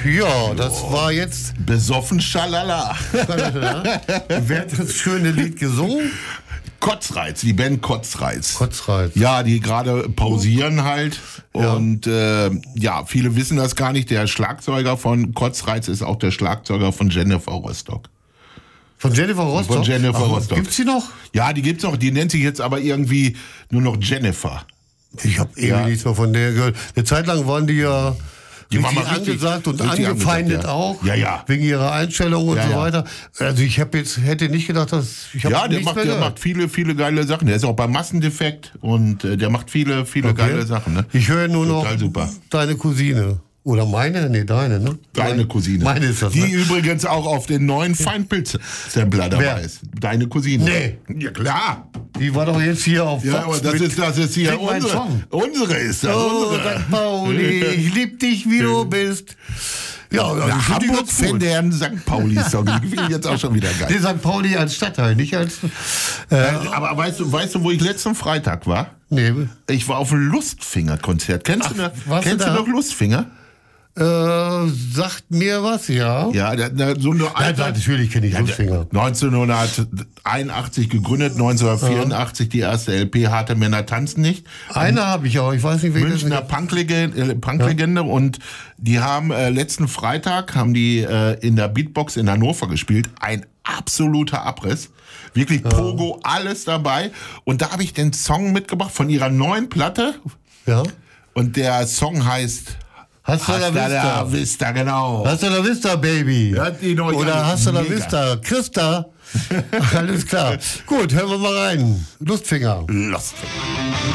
Ja, das war jetzt. Besoffen Schalala. Wer hat das schöne Lied gesungen? Kotzreiz, die Band Kotzreiz. Kotzreiz. Ja, die gerade pausieren halt. Ja. Und viele wissen das gar nicht. Der Schlagzeuger von Kotzreiz ist auch der Schlagzeuger von Jennifer Rostock. Von Jennifer Rostock? Von Jennifer Rostock. Gibt's die noch? Ja, die gibt's noch. Die nennt sich jetzt aber irgendwie nur noch Jennifer. Ich habe ewig nichts mehr von der gehört. Eine Zeit lang waren die ja waren mal angesagt und richtig angefeindet angesagt, ja. auch. Ja, ja. Wegen ihrer Einstellung und Ja, so ja. weiter. Also ich hätte nicht gedacht, dass ich Ja, der nichts mehr gehört. macht viele, viele geile Sachen. Der ist auch bei Massendefekt und der macht viele, viele geile Sachen. Ne? Ich höre nur Total noch super. deine Cousine. Oder meine? Nee, deine, ne? Deine Cousine. Meine ist das, die ne? übrigens auch auf den neuen Feindbild-Sampler dabei Wer? ist. Deine Cousine. Nee. Ja, klar. Die war doch jetzt hier auf Ja, aber Fox das mit ist hier Sing meinen Song. unsere ist das. Oh, Unsere. St. Pauli, ich lieb dich, wie du bist. Ja, ich find die Hamburg ganz gut. Fan der St. Pauli-Song. Die finde ich jetzt auch schon wieder geil. Die St. Pauli als Stadtteil, nicht als... Aber weißt du, wo ich letzten Freitag war? nee, Ich war auf einem Lustfinger-Konzert. Kennst du warst du da? noch Lustfinger? sagt mir was, ja. Ja, so eine Ja, alte... natürlich kenne ich Lustfinger. 1981 gegründet, 1984 die erste LP, Harte Männer tanzen nicht. Eine habe ich auch, ich weiß nicht, wen das Münchner ist. Punklegende und die haben letzten Freitag haben die in der Beatbox in Hannover gespielt. Ein absoluter Abriss. Wirklich Pogo, alles dabei. Und da habe ich den Song mitgebracht von ihrer neuen Platte. Ja. Und der Song heißt Hasta la Vista. Vista, genau. Hasta la Vista, Baby. Ja, die neue- Oder Hasta la Mega. Vista, Christa. Alles klar. Gut, hören wir mal rein. Lustfinger. Lustfinger.